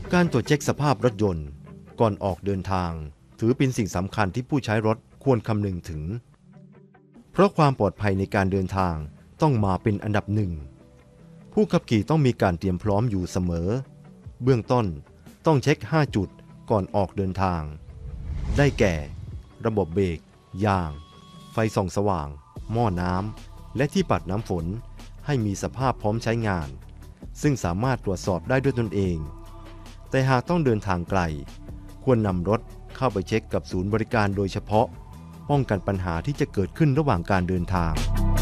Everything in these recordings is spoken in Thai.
การตรวจเช็คสภาพรถยนต์ก่อนออกเดินทางถือเป็นสิ่งสำคัญที่ผู้ใช้รถควรคำนึงถึงเพราะความปลอดภัยในการเดินทางต้องมาเป็นอันดับหนึ่งผู้ขับขี่ต้องมีการเตรียมพร้อมอยู่เสมอเบื้องต้นต้องเช็ค5จุดก่อนออกเดินทางได้แก่ระบบเบรกยางไฟส่องสว่างหม้อน้ำและที่ปัดน้ำฝนให้มีสภาพพร้อมใช้งานซึ่งสามารถตรวจสอบได้ด้วยตนเองแต่หากต้องเดินทางไกลควรนำรถเข้าไปเช็คกับศูนย์บริการโดยเฉพาะป้องกันปัญหาที่จะเกิดขึ้นระหว่างการเดินทาง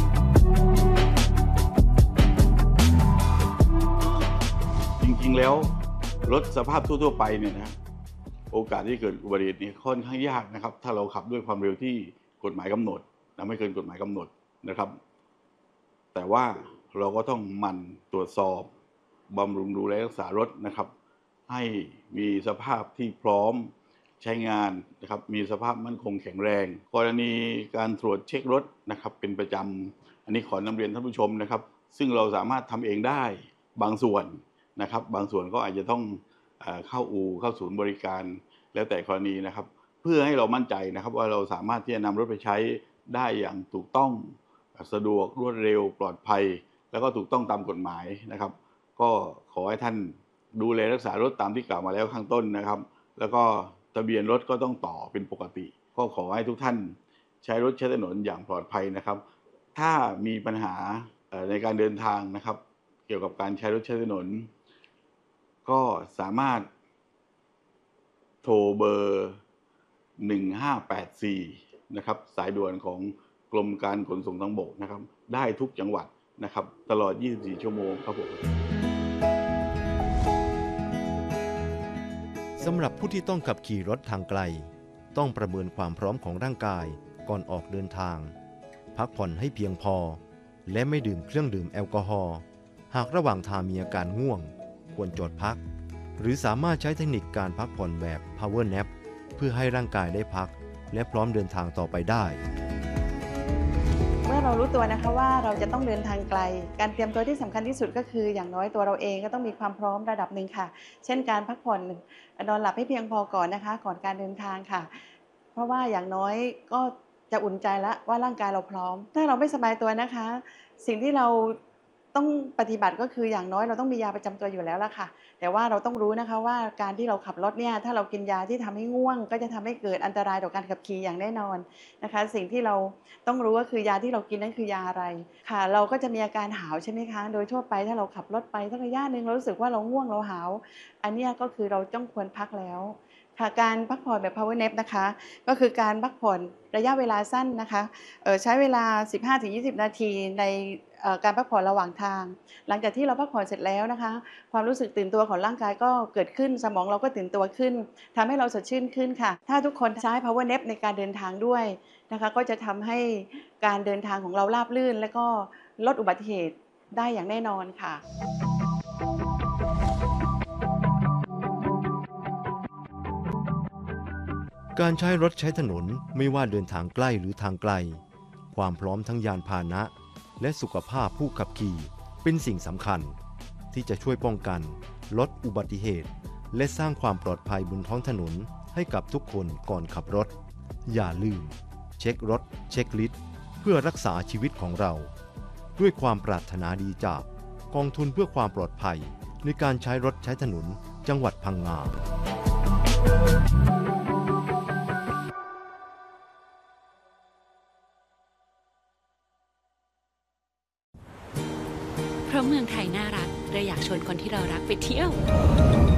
จริงๆแล้วรถสภาพทั่วๆไปเนี่ยนะโอกาสที่เกิดอุบัติเหตุนี่ค่อนข้างยากนะครับถ้าเราขับด้วยความเร็วที่กฎหมายกำหนดนะไม่เกินกฎหมายกำหนดนะครับแต่ว่าเราก็ต้องหมั่นตรวจสอบบำรุงดูแลรักษารถนะครับให้มีสภาพที่พร้อมใช้งานนะครับมีสภาพมั่นคงแข็งแรงกรณีการตรวจเช็ครถนะครับเป็นประจำอันนี้ขอนำเรียนท่านผู้ชมนะครับซึ่งเราสามารถทำเองได้บางส่วนนะครับบางส่วนก็อาจจะต้องเข้าอู่เข้าศูนย์บริการแล้วแต่กรณีนะครับเพื่อให้เรามั่นใจนะครับว่าเราสามารถที่จะนำรถไปใช้ได้อย่างถูกต้องสะดวกรวดเร็วปลอดภัยแล้วก็ถูกต้องตามกฎหมายนะครับก็ขอให้ท่านดูแลรักษารถตามที่กล่าวมาแล้วข้างต้นนะครับแล้วก็ทะเบียนรถก็ต้องต่อเป็นปกติก็ขอให้ทุกท่านใช้รถใช้ถนนอย่างปลอดภัยนะครับถ้ามีปัญหาในการเดินทางนะครับเกี่ยวกับการใช้รถใช้ถนนก็สามารถโทรเบอร์1584นะครับสายด่วนของกรมการขนส่งทางบกนะครับได้ทุกจังหวัดนะครับตลอด24ชั่วโมงครับผมสำหรับผู้ที่ต้องขับขี่รถทางไกลต้องประเมินความพร้อมของร่างกายก่อนออกเดินทางพักผ่อนให้เพียงพอและไม่ดื่มเครื่องดื่มแอลกอฮอล์หากระหว่างทางมีอาการง่วงควรจอดพักหรือสามารถใช้เทคนิคการพักผ่อนแบบ Power Nap เพื่อให้ร่างกายได้พักและพร้อมเดินทางต่อไปได้เมื่อเรารู้ตัวนะคะว่าเราจะต้องเดินทางไกลการเตรียมตัวที่สำคัญที่สุดก็คืออย่างน้อยตัวเราเองก็ต้องมีความพร้อมระดับหนึ่งค่ะเช่นการพักผ่อนนอนหลับให้เพียงพอก่อนนะคะก่อนการเดินทางค่ะเพราะว่าอย่างน้อยก็จะอุ่นใจแล้วว่าร่างกายเราพร้อมถ้าเราไม่สบายตัวนะคะสิ่งที่เราต้องปฏิบัติก็คืออย่างน้อยเราต้องมียาประจำตัวอยู่แล้วล่ะค่ะแต่ว่าเราต้องรู้นะคะว่าการที่เราขับรถเนี่ยถ้าเรากินยาที่ทำให้ง่วงก็จะทำให้เกิดอันตรายต่อการขับขี่อย่างแน่นอนนะคะสิ่งที่เราต้องรู้ก็คือยาที่เรากินนั้นคือยาอะไรค่ะเราก็จะมีอาการหาวใช่ไหมคะโดยทั่วไปถ้าเราขับรถไปสักระยะนึงเรารู้สึกว่าเราง่วงเราหาวอันนี้ก็คือเราต้องควรพักแล้วค่ะการพักผ่อนแบบ power nap นะคะก็คือการพักผ่อนระยะเวลาสั้นนะคะใช้เวลา 15-20 นาทีในการพักผ่อนระหว่างทางหลังจากที่เราพักผ่อนเสร็จแล้วนะคะความรู้สึกตื่นตัวของร่างกายก็เกิดขึ้นสมองเราก็ตื่นตัวขึ้นทำให้เราสดชื่นขึ้นค่ะถ้าทุกคนใช้ power nap ในการเดินทางด้วยนะคะก็จะทำให้การเดินทางของเราราบรื่นและก็ลดอุบัติเหตุได้อย่างแน่นอนค่ะการใช้รถใช้ถนนไม่ว่าเดินทางใกล้หรือทางไกลความพร้อมทั้งยานพาหนะและสุขภาพผู้ขับขี่เป็นสิ่งสำคัญที่จะช่วยป้องกันลดอุบัติเหตุและสร้างความปลอดภัยบนท้องถนนให้กับทุกคนก่อนขับรถอย่าลืมเช็ครถเช็คลิสต์เพื่อรักษาชีวิตของเราด้วยความปรารถนาดีจากกองทุนเพื่อความปลอดภัยในการใช้รถใช้ถนนจังหวัดพังงาเพราะเมืองไทยน่ารักเราอยากชวนคนที่เรารักไปเที่ยว